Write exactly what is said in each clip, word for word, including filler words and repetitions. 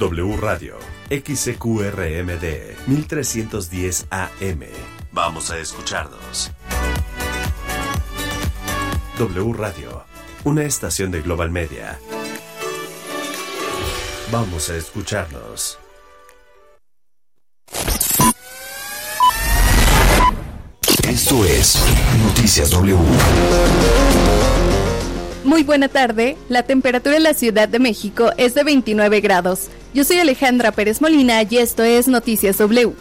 W Radio, X C Q R M D, mil trescientos diez A M. Vamos a escucharnos. W Radio, una estación de Global Media. Vamos a escucharnos. Esto es Noticias W. Muy buena tarde. La temperatura en la Ciudad de México es de veintinueve grados. Yo soy Alejandra Pérez Molina y esto es Noticias W.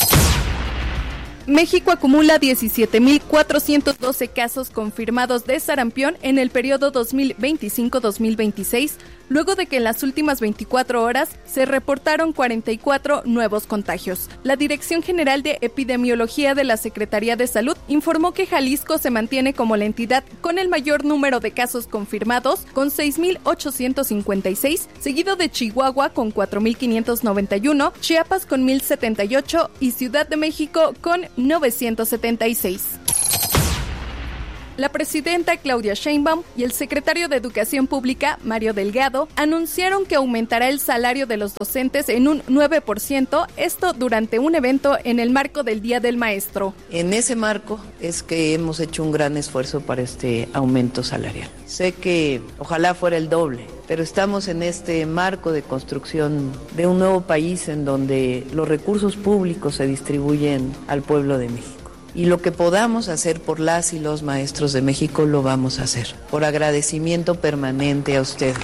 México acumula diecisiete mil cuatrocientos doce casos confirmados de sarampión en el periodo dos mil veinticinco a dos mil veintiséis, luego de que en las últimas veinticuatro horas se reportaron cuarenta y cuatro nuevos contagios. La Dirección General de Epidemiología de la Secretaría de Salud informó que Jalisco se mantiene como la entidad con el mayor número de casos confirmados, con seis mil ochocientos cincuenta y seis, seguido de Chihuahua con cuatro mil quinientos noventa y uno, Chiapas con mil setenta y ocho y Ciudad de México con novecientos setenta y seis. La presidenta Claudia Sheinbaum y el secretario de Educación Pública, Mario Delgado, anunciaron que aumentará el salario de los docentes en un nueve por ciento, esto durante un evento en el marco del Día del Maestro. En ese marco es que hemos hecho un gran esfuerzo para este aumento salarial. Sé que ojalá fuera el doble, pero estamos en este marco de construcción de un nuevo país en donde los recursos públicos se distribuyen al pueblo de México. Y lo que podamos hacer por las y los maestros de México lo vamos a hacer, por agradecimiento permanente a ustedes.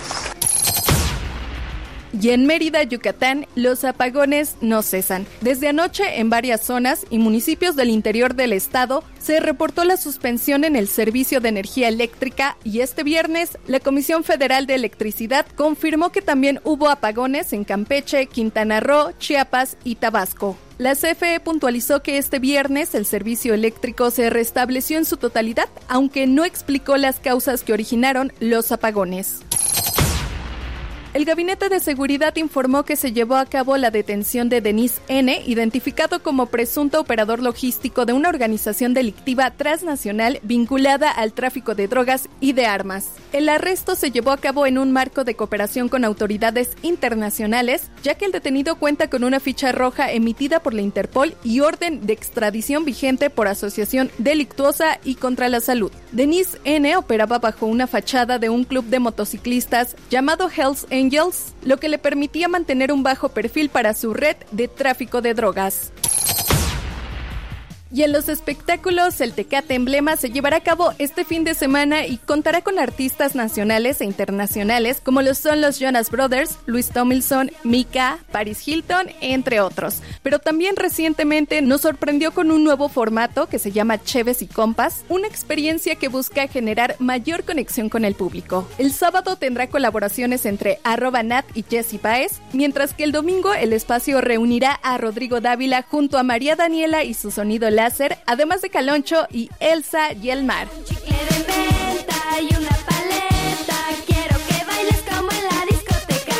Y en Mérida, Yucatán, los apagones no cesan. Desde anoche, en varias zonas y municipios del interior del estado, se reportó la suspensión en el servicio de energía eléctrica y este viernes, la Comisión Federal de Electricidad confirmó que también hubo apagones en Campeche, Quintana Roo, Chiapas y Tabasco. La C F E puntualizó que este viernes el servicio eléctrico se restableció en su totalidad, aunque no explicó las causas que originaron los apagones. El Gabinete de Seguridad informó que se llevó a cabo la detención de Denis N., identificado como presunto operador logístico de una organización delictiva transnacional vinculada al tráfico de drogas y de armas. El arresto se llevó a cabo en un marco de cooperación con autoridades internacionales, ya que el detenido cuenta con una ficha roja emitida por la Interpol y orden de extradición vigente por asociación delictuosa y contra la salud. Denis N. operaba bajo una fachada de un club de motociclistas llamado Hells Angels, lo que le permitía mantener un bajo perfil para su red de tráfico de drogas. Y en los espectáculos, el Tecate Emblema se llevará a cabo este fin de semana y contará con artistas nacionales e internacionales como lo son los Jonas Brothers, Luis Tomlinson, Mika, Paris Hilton, entre otros. Pero también recientemente nos sorprendió con un nuevo formato que se llama Cheves y Compas, una experiencia que busca generar mayor conexión con el público. El sábado tendrá colaboraciones entre arroba Nat y Jessy Baez, mientras que el domingo el espacio reunirá a Rodrigo Dávila junto a María Daniela y su sonido láser, además de Caloncho y Elsa y el Mar. Un chicle de menta y una paleta, quiero que bailes como en la discoteca.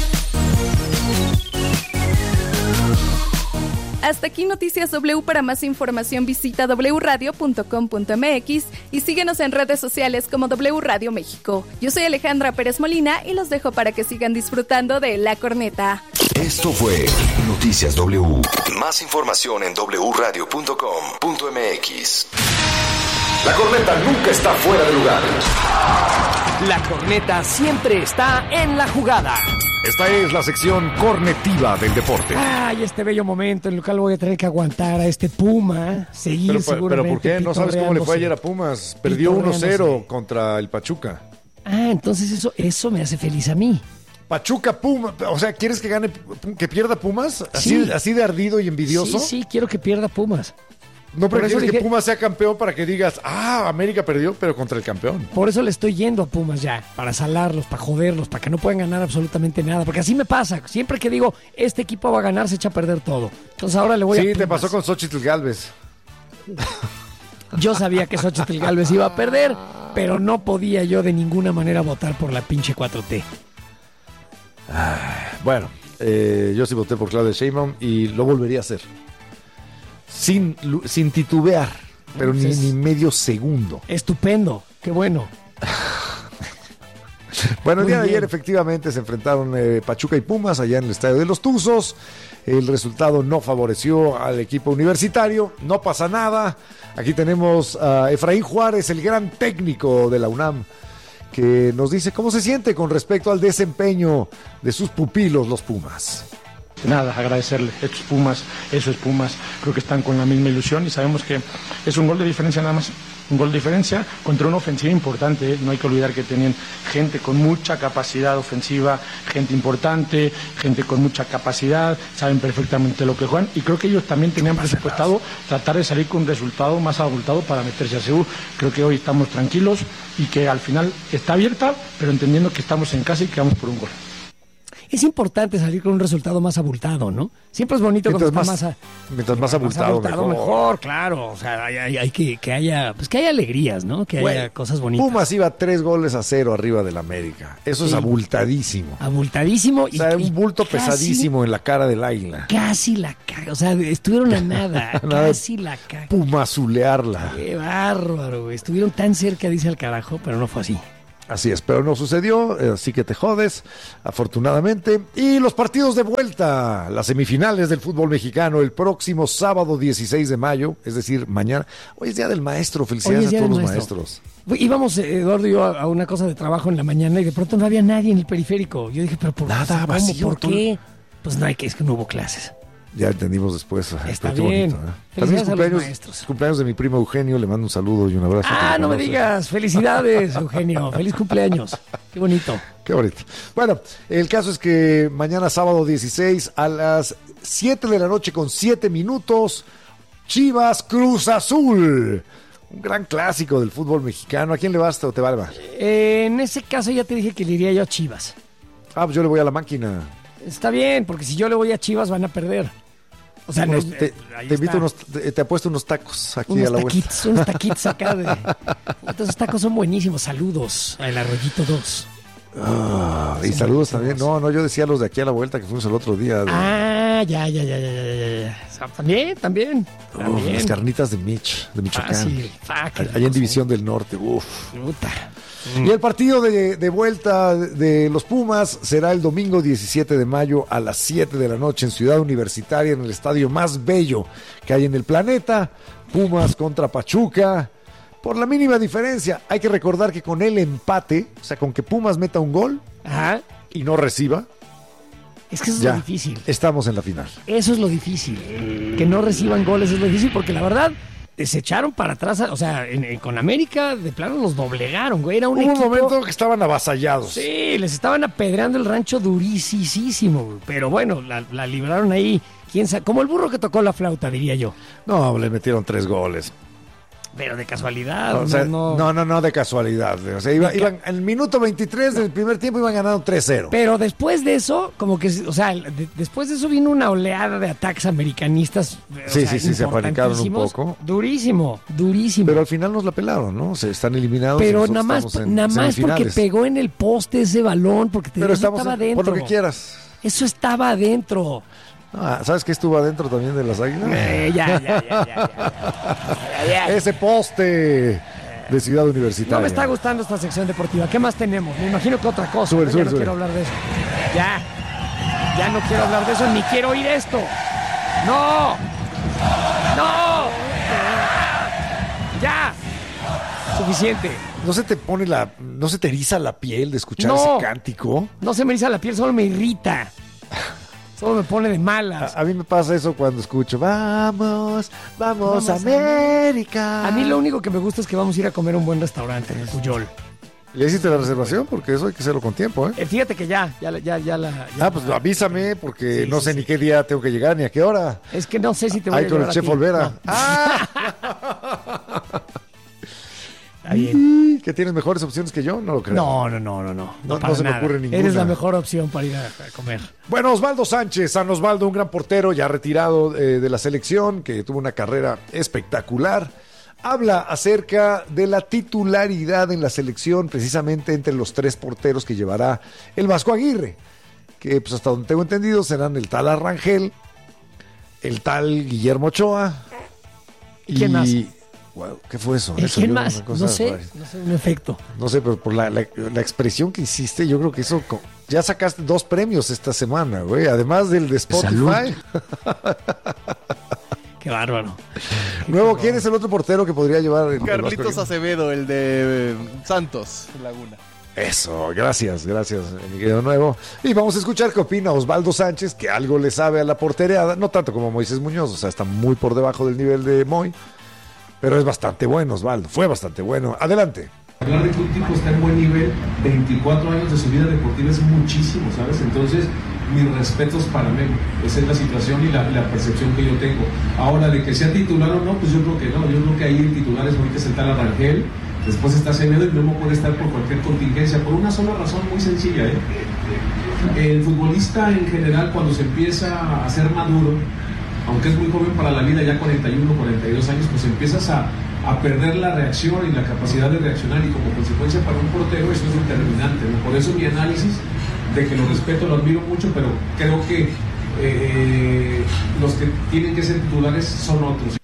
Hasta aquí Noticias W. Para más información visita doble u radio punto com punto m x y síguenos en redes sociales como W Radio México. Yo soy Alejandra Pérez Molina y los dejo para que sigan disfrutando de La Corneta. Esto fue Noticias W. Más información en doble u radio punto com punto m x. La corneta nunca está fuera de lugar. La corneta siempre está en la jugada. Esta es la sección cornetiva del deporte. Ay, este bello momento en el cual voy a tener que aguantar a este Puma, seguir pero, seguramente. Pero ¿por qué? ¿No sabes cómo le fue ayer a Pumas? Perdió uno cero contra el Pachuca. Ah, entonces eso, eso me hace feliz a mí. Pachuca, Puma, o sea, ¿quieres que gane, que pierda Pumas? ¿Así, Sí. así de ardido y envidioso? Sí, sí, quiero que pierda Pumas. No Por eso prefieres que dije- Pumas sea campeón para que digas, ah, América perdió, pero contra el campeón. Por eso le estoy yendo a Pumas ya, para salarlos, para joderlos, para que no puedan ganar absolutamente nada. Porque así me pasa, siempre que digo, este equipo va a ganar, se echa a perder todo. Entonces ahora le voy a Sí, Pumas. te pasó con Xóchitl Gálvez. Yo sabía que Xóchitl Gálvez iba a perder, pero no podía yo de ninguna manera votar por la pinche cuatro T. Bueno, eh, yo sí voté por Claudia Sheinbaum y lo volvería a hacer. Sin, lu- sin titubear, pero Entonces- ni, ni medio segundo. Estupendo, qué bueno. Bueno, el Muy día de bien. ayer efectivamente se enfrentaron eh, Pachuca y Pumas allá en el Estadio de los Tuzos. El resultado no favoreció al equipo universitario. No pasa nada. Aquí tenemos a Efraín Juárez, el gran técnico de la UNAM, que nos dice cómo se siente con respecto al desempeño de sus pupilos, los Pumas. Nada, agradecerle. Estos Pumas, esos Pumas, creo que están con la misma ilusión y sabemos que es un gol de diferencia nada más. Un gol de diferencia contra una ofensiva importante, ¿eh? No hay que olvidar que tenían gente con mucha capacidad ofensiva, gente importante, gente con mucha capacidad, saben perfectamente lo que juegan y creo que ellos también tenían presupuestado tratar de salir con un resultado más abultado para meterse a C U. Creo que hoy estamos tranquilos y que al final está abierta, pero entendiendo que estamos en casa y que vamos por un gol. Es importante salir con un resultado más abultado, ¿no? Siempre es bonito Mientras cuando más, está más, a- mientras más abultado, mejor. mejor, claro. O sea, hay, hay- hay que, que haya, pues que haya alegrías, ¿no? Que Güey, haya cosas bonitas. Pumas iba tres goles a cero arriba del América. Eso es Sí. abultadísimo. Abultadísimo. O sea, y, un bulto y casi- pesadísimo en la cara del águila. Casi la caga. O sea, estuvieron a nada. Nada de casi la caga. Pumazulearla. Qué bárbaro, güey. Estuvieron tan cerca, dice el carajo, pero no fue así. Así es, pero no sucedió, eh, así que te jodes, afortunadamente. Y los partidos de vuelta, las semifinales del fútbol mexicano, el próximo sábado dieciséis de mayo, es decir, mañana. Hoy es Día del Maestro, felicidades Hoy es a Día todos del los Maestro. maestros. Íbamos, eh, Eduardo y yo, a a una cosa de trabajo en la mañana y de pronto no había nadie en el periférico. Yo dije, pero ¿por, Nada, ¿cómo? vacío, ¿Por todo. qué? Pues no hay que, es que no hubo clases. Ya entendimos después. ay, Está pero qué bien. bonito, ¿eh? Felicidades También es a los cumpleaños, maestros. cumpleaños de mi primo Eugenio, le mando un saludo y un abrazo. Ah, que no me conoce. digas. Felicidades, Eugenio. Feliz cumpleaños. Qué bonito. Qué bonito. Bueno, el caso es que mañana sábado dieciséis a las siete de la noche con siete minutos, Chivas Cruz Azul. Un gran clásico del fútbol mexicano. ¿A quién le vas o te va a Eh, en ese caso ya te dije que le iría yo a Chivas. Ah, pues yo le voy a la máquina. Está bien, porque si yo le voy a Chivas van a perder. O sea, no, Unos- eh, te, ahí te invito está. unos, te, te apuesto unos tacos aquí Unos a la vuelta. taquitos, unos taquitos acá de... Estos tacos son buenísimos. Saludos al Arroyito dos. Ah, y saludos también. No, no, yo decía los de aquí a la vuelta que fuimos el otro día. de- Ah, ya, ya, ya, ya, ya, ya, ya. O sea, también, también. Uf, también. las carnitas de Mitch, de Michoacán. Fácil, fácil. Allá en División del Norte. Uf. Puta. Y el partido de, de vuelta de los Pumas será el domingo diecisiete de mayo a las siete de la noche en Ciudad Universitaria, en el estadio más bello que hay en el planeta. Pumas contra Pachuca. Por la mínima diferencia, hay que recordar que con el empate, o sea, con que Pumas meta un gol Ajá. y no reciba, Es que eso es ya lo difícil. estamos en la final. Eso es lo difícil. Que no reciban goles es lo difícil porque la verdad se echaron para atrás. O sea, en- en- con América de plano los doblegaron, güey. Era un Hubo un equipo... momento que estaban avasallados. Sí, les estaban apedreando el rancho durísimo, güey. Pero bueno, la, la libraron ahí. ¿Quién sabe? Como el burro que tocó la flauta, diría yo. No, le metieron tres goles. Pero de casualidad. O sea, no, no. no, no, no, de casualidad. O sea, iba- iban, en el minuto veintitrés del primer tiempo iban ganando tres cero. Pero después de eso, como que, o sea, de- después de eso vino una oleada de ataques americanistas. o Sí, sea, sí, sí, se apanicaron un importantísimos. poco. Durísimo, durísimo. Pero al final nos la pelaron, ¿no? Se están eliminados. y Pero nosotros nada más, estamos en nada más porque semifinales. pegó en el poste ese balón, porque te Pero eso estamos estaba en- adentro. por lo que quieras. Eso estaba adentro. Ah, ¿sabes qué estuvo adentro también de las águilas? Eh, ya, ya, ya, ya, ya, ya, ya. Ese poste de Ciudad Universitaria. No me está gustando esta sección deportiva. ¿Qué más tenemos? Me imagino que otra cosa. Sube, Ya sube, no sube. quiero hablar de eso. Ya. Ya no quiero hablar de eso ni quiero oír esto. ¡No! ¡No! ¡Ya! Suficiente. ¿No se te pone la, no se te eriza la piel de escuchar No. ese cántico? No se me eriza la piel, solo me irrita. Solo me pone de malas. A, a mí me pasa eso cuando escucho, vamos, vamos, Vamos, América. A mí lo único que me gusta es que vamos a ir a comer a un buen restaurante en el Puyol. ¿Ya hiciste la reservación? Porque eso hay que hacerlo con tiempo, ¿eh? Eh, fíjate que ya, ya, la- ya, ya la... ya- Ah, pues avísame, porque Sí, no sí, sé sí. ni qué día tengo que llegar, ni a qué hora. Es que no sé si te voy Ahí a con el llevar a chef ti. Olvera. No. ¡Ah! Está bien. ¿Que tienes mejores opciones que yo? No lo creo. No, no, no, no, no. No- No, no para se me nada. ocurre ninguna. Eres la mejor opción para ir a, a comer. Bueno, Osvaldo Sánchez, San Osvaldo, un gran portero ya retirado eh, de la selección, que tuvo una carrera espectacular. Habla acerca de la titularidad en la selección, precisamente entre los tres porteros que llevará el Vasco Aguirre, que pues hasta donde tengo entendido serán el tal Arrangel, el tal Guillermo Ochoa ¿Y quién más? Wow, ¿qué fue eso? ¿El Eso, quién yo, más? una cosa No sé, rara. no sé, un efecto. No sé, pero por la, la, la expresión que hiciste, yo creo que eso... co- Ya sacaste dos premios esta semana, güey. Además del de Spotify. Qué bárbaro. Nuevo, ¿quién es el otro portero que podría llevar el Carlitos Vasco? Acevedo, el de eh, Santos Laguna. Eso, gracias, gracias, mi querido Nuevo. Y vamos a escuchar qué opina Osvaldo Sánchez, que algo le sabe a la portereada, no tanto como Moisés Muñoz, o sea, está muy por debajo del nivel de Moy, pero es bastante bueno, Osvaldo, fue bastante bueno. Adelante. Hablar de que un tipo está en buen nivel, veinticuatro años de su vida deportiva es muchísimo, ¿sabes? Entonces, mis respetos para Memo. Esa es la situación y la, la percepción que yo tengo. Ahora, de que sea titular o no, pues yo creo que no. Yo creo que ahí el titular es ahorita sentar a Rangel, después está Acevedo y Memo puede estar por cualquier contingencia, por una sola razón muy sencilla, ¿eh? El futbolista en general, cuando se empieza a ser maduro, aunque es muy joven para la vida, ya cuarenta y uno, cuarenta y dos años, pues empiezas a, a perder la reacción y la capacidad de reaccionar, y como consecuencia para un portero eso es determinante, ¿no? Por eso mi análisis de que lo respeto, lo admiro mucho, pero creo que eh, los que tienen que ser titulares son otros.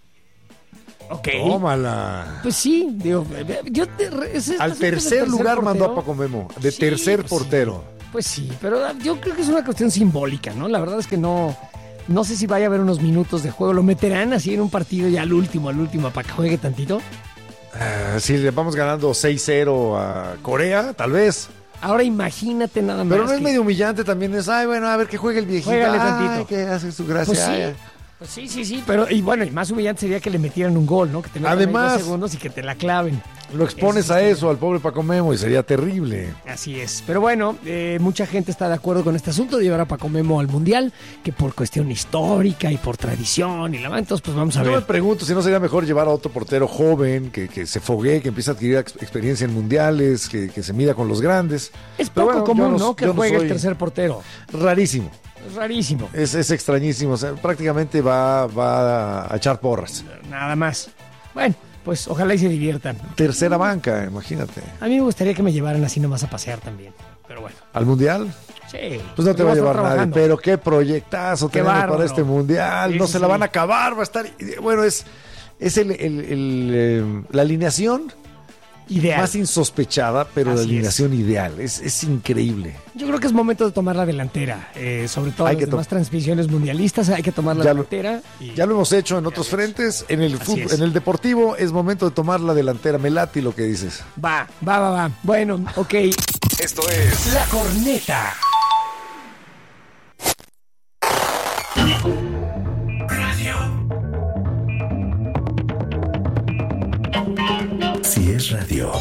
Ok. Tómala. Pues sí, digo, yo te, ese- Al este tercer, tercer lugar portero. mandó a Paco Memo, de Sí, tercer pues sí. portero. Pues sí, pero yo creo que es una cuestión simbólica, ¿no? La verdad es que no, no sé si vaya a haber unos minutos de juego. ¿Lo meterán así en un partido ya al último, al último, para que juegue tantito? Ah, si le vamos ganando seis cero a Corea, tal vez. Ahora imagínate nada más. Pero no es que- medio humillante también, es, ay, bueno, a ver que juegue el viejito. Juégale Ay, tantito. que hace su gracia. Pues sí, Ay, pues sí, sí, sí, pero y bueno, y más humillante sería que le metieran un gol, ¿no? Que te metan ahí Además- dos segundos y que te la claven. Lo expones Eso a sí. eso, al pobre Paco Memo, y sería terrible. Así es. Pero bueno, eh, mucha gente está de acuerdo con este asunto de llevar a Paco Memo al Mundial, que por cuestión histórica y por tradición y la entonces pues vamos a Yo me ver. pregunto si no sería mejor llevar a otro portero joven, que, que se foguee, que empiece a adquirir ex- experiencia en mundiales, que, que se mida con los grandes. Es Pero poco bueno, común, yo ¿no? Que yo juegue soy- el tercer portero. Rarísimo. Es rarísimo. Es, es extrañísimo. O sea, prácticamente va, va a echar porras. Nada más. Bueno, pues ojalá y se diviertan. Tercera banca, imagínate. A mí me gustaría que me llevaran así nomás a pasear también. Pero bueno. ¿Al mundial? Sí. Pues no te Yo va a voy estar llevar nadie. trabajando. Pero qué proyectazo Qué tenemos bárbaro. para este mundial. Sí, no sí, se la sí. van a acabar. Va a estar. Bueno, es, es el, el- el, eh, la alineación Ideal. más insospechada, pero la Así alineación ideal. Es, es increíble. Yo creo que es momento de tomar la delantera. Eh, sobre todo Hay en que las to- demás transmisiones mundialistas, hay que tomar la Ya lo- delantera. y- Ya lo hemos hecho en otros frentes. En el Así fútbol, es. en el deportivo es momento de tomar la delantera. Me late lo que dices. Va, va, va, va. Bueno, ok. Esto es La corneta. Si es radio,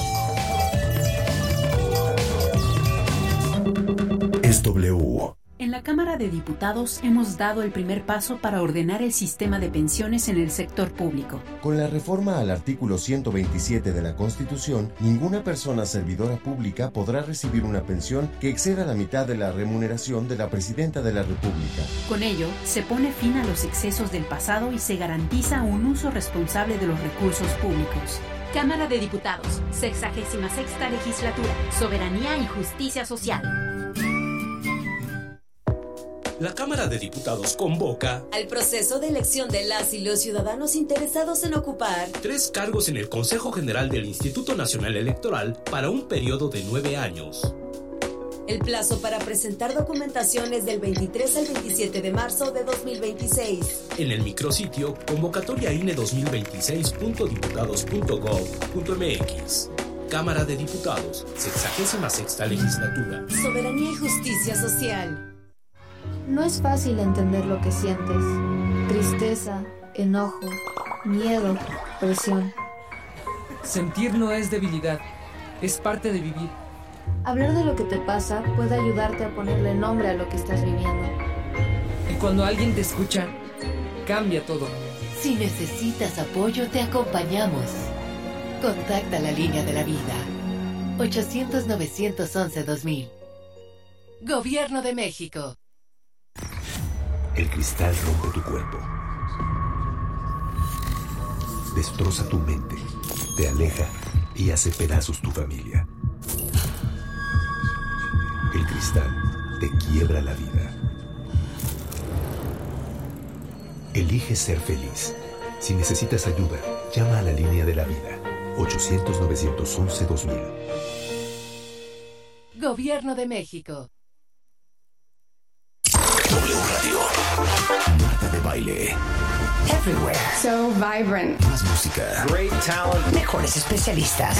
es W. En la Cámara de Diputados hemos dado el primer paso para ordenar el sistema de pensiones en el sector público. Con la reforma al artículo ciento veintisiete de la Constitución, ninguna persona servidora pública podrá recibir una pensión que exceda la mitad de la remuneración de la Presidenta de la República. Con ello, se pone fin a los excesos del pasado y se garantiza un uso responsable de los recursos públicos. Cámara de Diputados, sexagésima sexta legislatura, soberanía y justicia social. La Cámara de Diputados convoca al proceso de elección de las y los ciudadanos interesados en ocupar tres cargos en el Consejo General del Instituto Nacional Electoral para un periodo de nueve años. El plazo para presentar documentación es del veintitrés al veintisiete de marzo de dos mil veintiséis. En el micrositio convocatoria I N E dos mil veintiséis punto diputados punto gov punto m x. Cámara de Diputados, sexagésima sexta legislatura. Soberanía y justicia social. No es fácil entender lo que sientes. Tristeza, enojo, miedo, presión. Sentir no es debilidad, es parte de vivir. Hablar de lo que te pasa puede ayudarte a ponerle nombre a lo que estás viviendo. Y cuando alguien te escucha, cambia todo. Si necesitas apoyo, te acompañamos. Contacta la línea de la vida. ochocientos, novecientos once, dos mil. Gobierno de México. El cristal rompe tu cuerpo. Destroza tu mente, te aleja y hace pedazos tu familia. El cristal te quiebra la vida. Elige ser feliz. Si necesitas ayuda, llama a la línea de la vida. ochocientos, novecientos once, dos mil. Gobierno de México. W Radio. Marta de Baile. Everywhere. So vibrant. Más música. Great talent. Mejores especialistas.